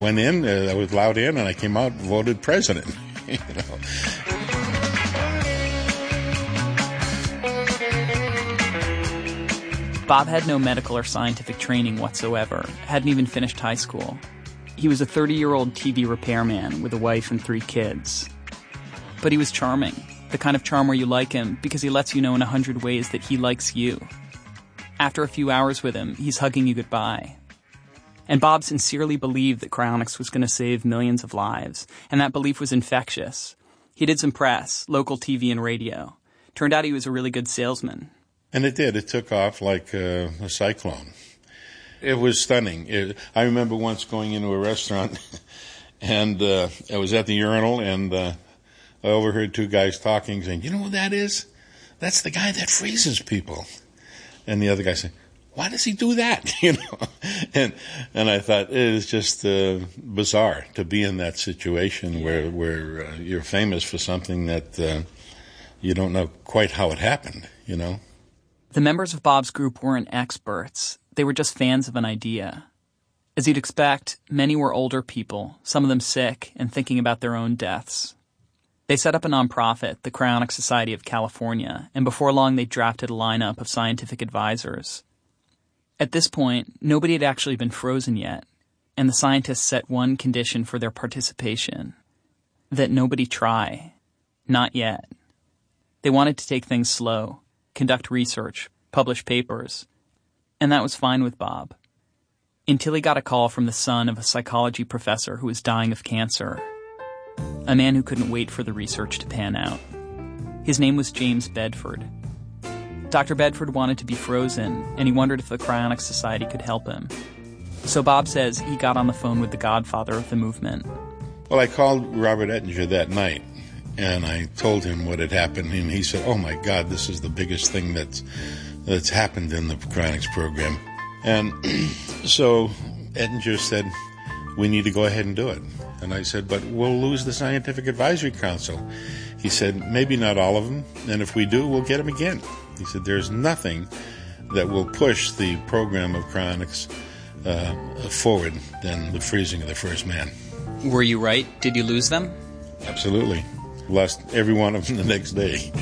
Went in, I was allowed in, and I came out and voted president. You know. Bob had no medical or scientific training whatsoever, hadn't even finished high school. He was a 30-year-old TV repairman with a wife and 3 kids. But he was charming, the kind of charm where you like him because he lets you know in 100 ways that he likes you. After a few hours with him, he's hugging you goodbye. And Bob sincerely believed that cryonics was going to save millions of lives, and that belief was infectious. He did some press, local TV and radio. Turned out he was a really good salesman. And it did. It took off like a cyclone. It was stunning. I remember once going into a restaurant, and I was at the urinal, and I overheard 2 guys talking, saying, "You know who that is? That's the guy that freezes people." And the other guy said, "Why does he do that?" You know, and I thought it is just bizarre to be in that situation where you're famous for something that you don't know quite how it happened. You know. The members of Bob's group weren't experts. They were just fans of an idea. As you'd expect, many were older people, some of them sick and thinking about their own deaths. They set up a nonprofit, the Cryonics Society of California, and before long they drafted a lineup of scientific advisors. At this point, nobody had actually been frozen yet, and the scientists set one condition for their participation: that nobody try. Not yet. They wanted to take things slow, conduct research, publish papers, and that was fine with Bob. Until he got a call from the son of a psychology professor who was dying of cancer, a man who couldn't wait for the research to pan out. His name was James Bedford. Dr. Bedford wanted to be frozen, and he wondered if the Cryonics Society could help him. So Bob says he got on the phone with the godfather of the movement. Well, I called Robert Ettinger that night, and I told him what had happened, and he said, "Oh my God, this is the biggest thing that's happened in the cryonics program." And so Ettinger said, "We need to go ahead and do it." And I said, "But we'll lose the Scientific Advisory Council." He said, "Maybe not all of them, and if we do, we'll get them again." He said, "There's nothing that will push the program of cryonics forward than the freezing of the first man." Were you right? Did you lose them? Absolutely. Lost every one of them the next day.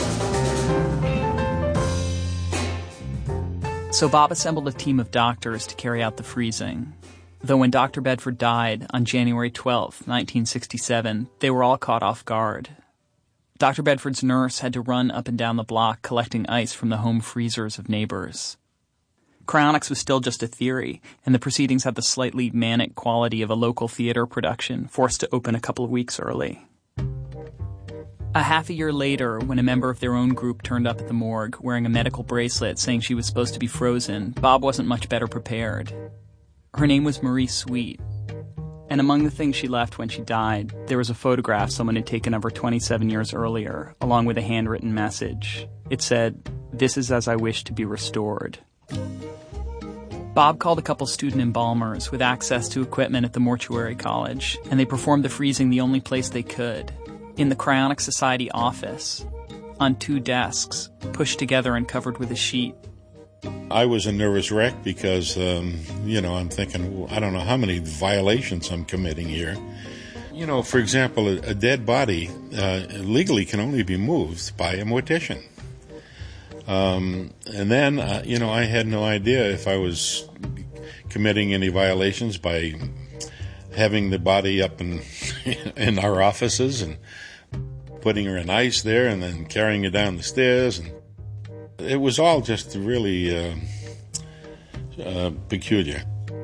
So Bob assembled a team of doctors to carry out the freezing. Though when Dr. Bedford died on January 12, 1967, they were all caught off guard. Dr. Bedford's nurse had to run up and down the block collecting ice from the home freezers of neighbors. Cryonics was still just a theory, and the proceedings had the slightly manic quality of a local theater production forced to open a couple of weeks early. A half a year later, when a member of their own group turned up at the morgue wearing a medical bracelet saying she was supposed to be frozen, Bob wasn't much better prepared. Her name was Marie Sweet, and among the things she left when she died, there was a photograph someone had taken of her 27 years earlier, along with a handwritten message. It said, "This is as I wish to be restored." Bob called a couple student embalmers with access to equipment at the mortuary college, and they performed the freezing the only place they could, in the Cryonics Society office, on 2 desks, pushed together and covered with a sheet. I was a nervous wreck because, I'm thinking, well, I don't know how many violations I'm committing here. You know, for example, a dead body legally can only be moved by a mortician. And then, I had no idea if I was committing any violations by having the body up in our offices and putting her in ice there and then carrying her down the stairs. And it was all just really peculiar.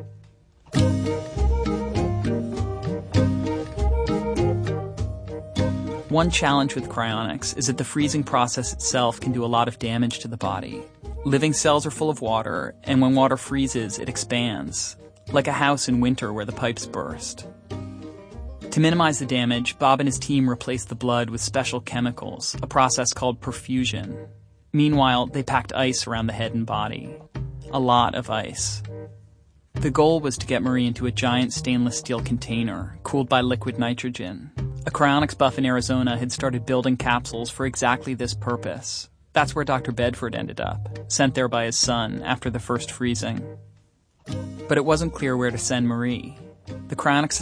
One challenge with cryonics is that the freezing process itself can do a lot of damage to the body. Living cells are full of water, and when water freezes, it expands, like a house in winter where the pipes burst. To minimize the damage, Bob and his team replaced the blood with special chemicals, a process called perfusion. Meanwhile, they packed ice around the head and body. A lot of ice. The goal was to get Marie into a giant stainless steel container, cooled by liquid nitrogen. A cryonics buff in Arizona had started building capsules for exactly this purpose. That's where Dr. Bedford ended up, sent there by his son after the first freezing. But it wasn't clear where to send Marie. The Cryonics